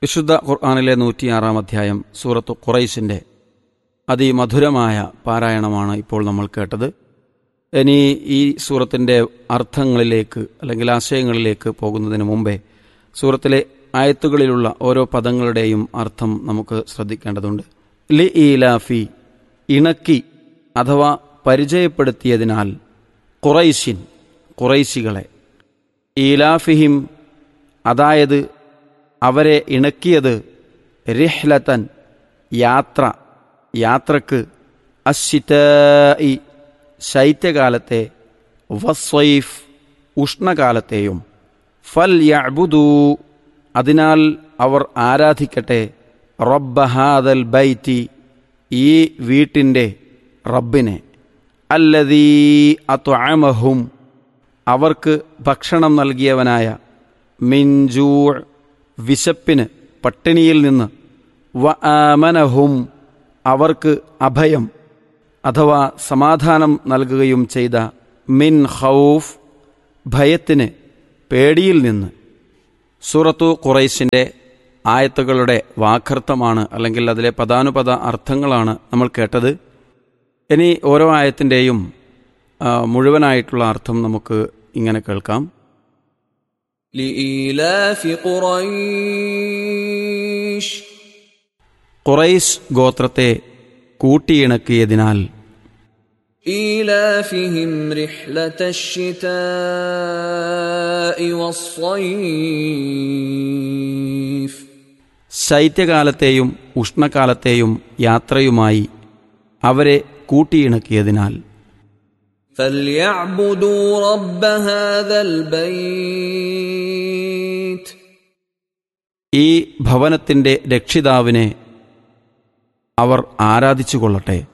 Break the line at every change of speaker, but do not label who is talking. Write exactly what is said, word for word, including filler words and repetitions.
വിശുദ്ധ ഖുർആനിലെ നൂറ്റിയാറാം അധ്യായം സൂറത്തു ഖുറൈശിൻ്റെ അതിമധുരമായ പാരായണമാണ് ഇപ്പോൾ നമ്മൾ കേട്ടത്. ഇനി ഈ സൂറത്തിൻ്റെ അർത്ഥങ്ങളിലേക്ക് അല്ലെങ്കിൽ ആശയങ്ങളിലേക്ക് പോകുന്നതിന് മുമ്പേ സൂറത്തിലെ ആയത്തുകളിലുള്ള ഓരോ പദങ്ങളുടെയും അർത്ഥം നമുക്ക് ശ്രദ്ധിക്കേണ്ടതുണ്ട്. ലി ഈലാഫി, ഇണക്കി അഥവാ പരിചയപ്പെടുത്തിയതിനാൽ, ഖുറൈശിൻ, ഖുറൈശികളെ, ഈലാഫിഹിം അതായത് അവരെ ഇണക്കിയത്, റിഹ്ലതൻ യാത്ര, യാത്രക്ക്, അശ്ശിതാഇ ശൈത്യകാലത്തെ, വസ്വൈഫ് ഉഷ്ണകാലത്തെയും, ഫൽ യഅ്ബുദൂ അതിനാൽ അവർ ആരാധിക്കട്ടെ, റബ്ബ ഹാദൽ ബൈത്തി ഈ വീട്ടിൻ്റെ റബ്ബിനെ, അല്ലദീ അത്അമഹും അവർക്ക് ഭക്ഷണം നൽകിയവനായ, മിൻ ജൂ' വിശപ്പിന് പട്ടിണിയിൽ നിന്ന്, വ ആമനഹും അവർക്ക് അഭയം അഥവാ സമാധാനം നൽകുകയും ചെയ്ത, മിൻ ഖൗഫ് ഭയത്തിന് പേടിയിൽ നിന്ന്. സൂറത്തു ഖുറൈശിൻ്റെ ആയത്തുകളുടെ വാക്കർത്ഥമാണ് അല്ലെങ്കിൽ അതിലെ പദാനുപദ അർത്ഥങ്ങളാണ് നമ്മൾ കേട്ടത്. ഇനി ഓരോ ആയത്തിൻ്റെയും മുഴുവനായിട്ടുള്ള അർത്ഥം നമുക്ക് ഇങ്ങനെ കേൾക്കാം.
ലഇലാഫി ഖുറൈശ്
ഖുറൈശ് ഗോത്രത്തെ കൂട്ടിയിണക്കിയതിനാൽ,
ഈലാഫിഹിം റിഹ്ലതശ് ശിതാഇ വസ്സൈഫ്
ശൈത്യകാലത്തെയും ഉഷ്ണകാലത്തെയും യാത്രയുമായി അവരെ കൂട്ടിയിണക്കിയതിനാൽ,
ഫൽയഅ്ബുദൂ റബ്ബ ഹാദൽ ബൈത്ത്
ഈ ഭവനത്തിൻ്റെ രക്ഷിതാവിനെ അവർ ആരാധിച്ചുകൊള്ളട്ടെ.